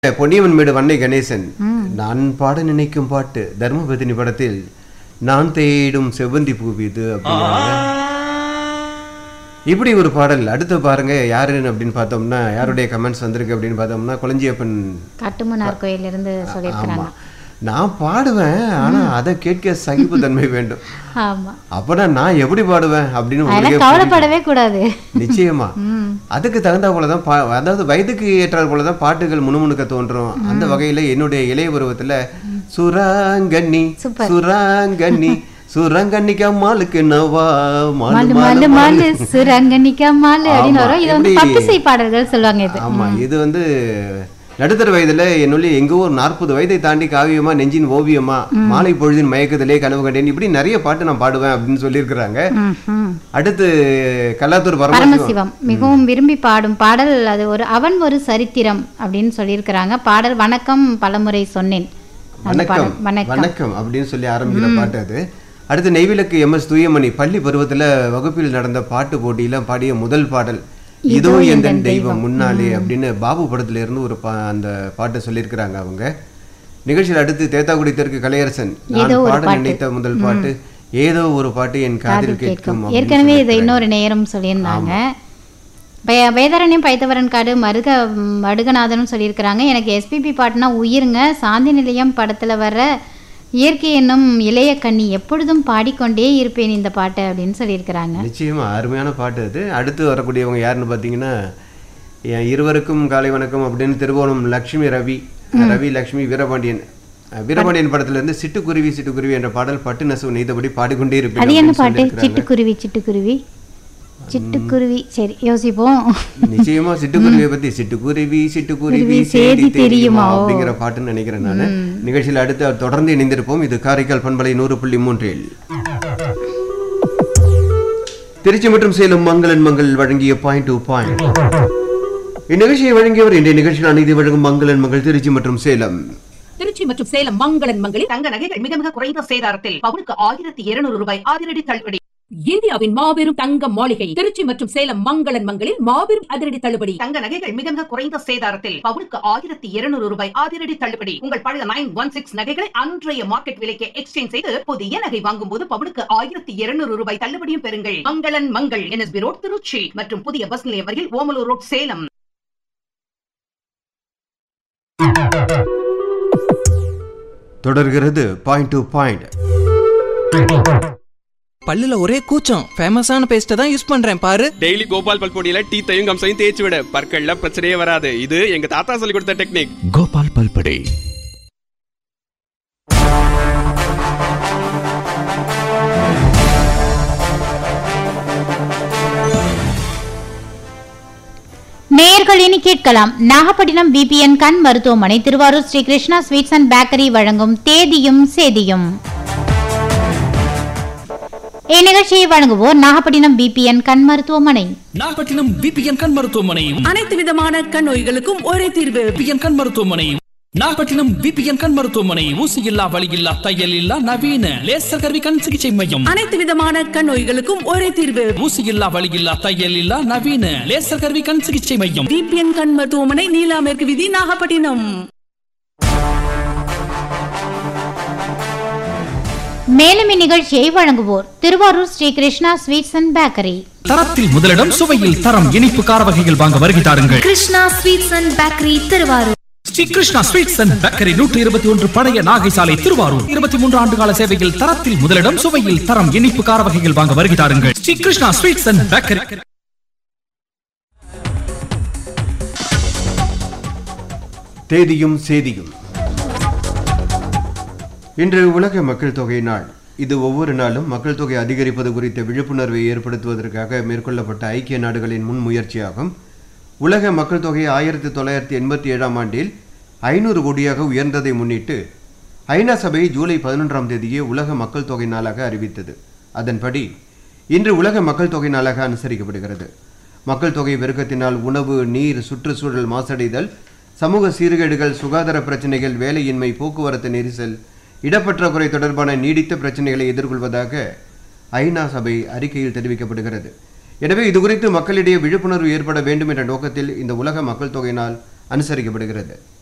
பொன்னியவன் மேடு வன்னை கணேசன் நான் பாட நினைக்கும் பாட்டு தர்மபத்தினி படத்தில் நான் தேடும் செவ்வந்தி பூவிது அப்படின்னு இப்படி ஒரு பாடல். அடுத்து பாருங்க யாருன்னு அப்படின்னு பார்த்தோம்னா யாருடைய கமெண்ட்ஸ் வந்திருக்கு அப்படின்னு பார்த்தோம்னா கொளஞ்சியப்பன் காட்டுமன்னார் கோயிலிருந்து சொல்லியிருக்காங்க. நான் பாடுவேன் ஆனா அதை கேட்க சகிப்பு தன்மை வேண்டும். ஆமா, அப்பனா நான் எப்படி பாடுவேன் அப்படின்னு கவலைப்படவே கூடாது. நிச்சயமா அதுக்கு தகுந்த போலதான் அதாவது வயதுக்கு ஏற்றால் போலதான் பாட்டுகள் முணுமுணுக்க தோன்றும். அந்த வகையில என்னுடைய இளைய பருவத்துல சுராங்கண்ணி சுராங்கண்ணி சுரங்கன்னிக்கா மாலுக்கு நவா மாலு மாலு மாலு சுரங்கன்னிக்கா மாலு அப்படின்னு வரும். இது வந்து பட்டிசை பாடல்கள் சொல்லுவாங்க. இது ஆமா, இது வந்து நடுத்தர வயதுல என்னுள்ள எங்கோ ஒரு 40 வயதை தாண்டி காவியமா நெஞ்சின் ஓவியமா மாலை பொழுதின் மயக்கத்திலே கனவு கண்டேன் இப்படி நிறைய பாட்டு நான் பாடுவேன் அப்படின்னு சொல்லியிருக்கிறாங்க. அடுத்து கல்லாத்தூர் பரமசிவம் மிகவும் விரும்பி பாடும் பாடல் அது அவன் ஒரு சரித்திரம் அப்படின்னு சொல்லியிருக்கிறாங்க. பாடல் வணக்கம் பலமுறை சொன்னேன் வணக்கம் வணக்கம் அப்படின்னு சொல்லி ஆரம்பிக்கிற பாட்டு அது. அடுத்து நெய்விளக்கு MS தூயமணி பள்ளி பருவத்துல வகுப்பில் நடந்த பாட்டு போட்டியில பாடிய முதல் பாடல் இதோ எந்த தெய்வம் முன்னாலே அப்படின்னு பாபு படத்துல இருந்து ஒரு அந்த பாட்டை சொல்லியிருக்கிறாங்க அவங்க. நிகழ்ச்சியில் அடுத்து தேத்தாக்குடி தெற்கு கலையரசன் நான் பாட நினைத்த முதல் பாட்டு ஏதோ ஒரு பாட்டு என் காதில் கேட்கும். ஏற்கனவே இதை இன்னொரு நேரம் சொல்லியிருந்தாங்க. வேதாரண்யம் பைத்தவரன் காடு மடுகநாதனும் சொல்லியிருக்கிறாங்க. எனக்கு SPP பாட்டுனா உயிருங்க. சாந்தி நிலையம் படத்துல வர்ற இயற்கை என்னும் இளைய கண்ணி எப்பொழுதும் பாடிக்கொண்டே இருப்பேன் இந்த பாட்டை அப்படின்னு சொல்லியிருக்கிறாங்க. நிச்சயமா அருமையான பாட்டு அது. அடுத்து வரக்கூடியவங்க யாருன்னு பார்த்தீங்கன்னா இருவருக்கும் காலை வணக்கம் அப்படின்னு திருவோணம் லக்ஷ்மி ரவி லக்ஷ்மி வீரபாண்டியன் படத்துல இருந்து சிட்டுக்குருவி சிட்டுக்குருவி என்ற பாடல் பட்டு நெசவு நெய்தபடி பாடிக்கொண்டே இருப்பேன். அது என்ன பாட்டு? சிட்டுக்குருவி சிட்டுக்குருவி சிட்டுக்குருவி. சரி யோசிப்போம். நிச்சயமா சிட்டுக்குருவியை பத்தி சிட்டுக்குருவி சிட்டுக்குருவி சேதி தெரியுமா அப்படிங்கிற பாட்டுன்னு நினைக்கிறேன் நான். நிகழ்ச்சியில் அடுத்து தொடர்ந்து இணைந்திருப்போம். இது காரைக்கால் பண்பலை 100.3 திருச்சி மற்றும் சேலம் மங்களன் மங்கள் வழங்கிய பாயிண்ட் டு பாயிண்ட். இந்நிகழ்ச்சியை வழங்கியவர் இன்றைய நிகழ்ச்சியில் அநீதி வழங்கும் மங்களன் மங்கள் திருச்சி மற்றும் சேலம். திருச்சி மற்றும் சேலம் மங்களன் மங்களில் தங்க நகைகள் மிக மிக குறைந்த சேதாரத்தில் பவுனுக்கு 1200 ரூபாய் அதிரடி தள்ளுபடி. இந்தியாவின் மாபெரும் தங்க மாளிகை திருச்சி மற்றும் சேலம் மங்களன் மங்களில் மாபெரும் அதிரடி தள்ளுபடி. தங்க நகைகள் மிக மிக குறைந்த சேதாரத்தில் பவுனுக்கு 1200 ரூபாய் அதிரடி தள்ளுபடி. உங்கள் பழைய 916 நகைகளை அன்றைய மார்க்கெட் விலைக்கு எக்ஸ்சேஞ்ச் செய்து புதிய நகை வாங்கும் போது பவுனுக்கு 1200 ரூபாய் தள்ளுபடியும் பெறுங்கள். மங்களன் மங்கள் NSB ரோட் திருச்சி மற்றும் புதிய பஸ் நிலையம் வரையில் ஓமலூர் ரோட் சேலம். தொடர்கிறது பாயிண்ட் டு பாயிண்ட். பல்லுல ஒரே கூச்சம். ஃபேமஸான பேஸ்ட் தான் யூஸ் பண்றேன் பாரு. டெய்லி கோபால் பல்பொடியில டீத்தையும் கம்சையும் தேய்ச்சி விட பற்கள்ல பிரச்சனையே வராது. இது எங்க தாத்தா சொல்லி கொடுத்த டெக்னிக். கோபால் பல்பொடி. நேயர்கள் இனி கேட்கலாம். நாகப்பட்டினம் BPN கண் மருத்துவமனை Thiruvarur Sri Krishna sweets and bakery வழங்கும் தேதியும் சேதியும். இந்நிகழ்ச்சியை வழங்குவோர் நாகப்பட்டினம் BPN கண் மருத்துவமனை. நாகப்பட்டினம் BPN கண் மருத்துவமனையும் அனைத்து விதமான கண் நோய்களுக்கும் ஒரே தீர்வு. BPN கண் மருத்துவமனையும் நாகப்பட்டினம் BPN கண் மருத்துவமனை. ஊசி இல்லா வலி இல்லா தையல் இல்லா நவீன லேசர் கருவி கண் சிகிச்சை மையம். அனைத்து விதமான கண் நோய்களுக்கும் ஒரே தீர்வு. ஊசி இல்லா வலி இல்லா தையல் இல்லா நவீன லேசர் கருவி கண் சிகிச்சை மையம். BPN கண் மருத்துவமனை நீலா மேற்கு வீதி நாகப்பட்டினம். மேலும் இந்நிகழ்ச்சியை வழங்குவோர் Thiruvarur Sri Krishna sweets and bakery. தரத்தில் முதலிடம் சுவையில் தரம் இனிப்பு கார வகைகள் வாங்க வருகை தாருங்கள். Krishna sweets and bakery Thiruvarur. Sri Krishna sweets and bakery 121 பழைய நாகை சாலை திருவாரூர். 23 ஆண்டு கால சேவையில் தரத்தில் முதலிடம் சுவையில் தரம் இனிப்பு கார வகைகள் வாங்க வருகை தாருங்கள். Sri Krishna sweets and bakery. தேதியும் சேதியும். இன்று உலக மக்கள் தொகை நாள். இது ஒவ்வொரு நாளும் மக்கள் தொகை அதிகரிப்பது குறித்த விழிப்புணர்வை ஏற்படுத்துவதற்காக மேற்கொள்ளப்பட்ட ஐக்கிய நாடுகளின் முன்முயற்சியாகும். உலக மக்கள் தொகை 1987 ஆண்டில் 500 கோடியாக உயர்ந்ததை முன்னிட்டு ஐநா சபை ஜூலை 11ஆம் தேதியே உலக மக்கள் தொகை நாளாக அறிவித்தது. அதன்படி இன்று உலக மக்கள் தொகை நாளாக அனுசரிக்கப்படுகிறது. மக்கள் தொகை பெருக்கத்தினால் உணவு, நீர், சுற்றுச்சூழல் மாசடைதல், சமூக சீர்கேடுகள், சுகாதார பிரச்சனைகள், வேலையின்மை, போக்குவரத்து நெரிசல், இடப்பற்றாக்குறை தொடர்பான நீடித்த பிரச்சனைகளை எதிர்கொள்வதாக ஐநா சபை அறிக்கையில் தெரிவிக்கப்படுகிறது. எனவே இதுகுறித்து மக்களிடையே விழிப்புணர்வு ஏற்பட வேண்டும் என்ற நோக்கத்தில் இந்த உலக மக்கள் தொகை நாள் அனுசரிக்கப்படுகிறது.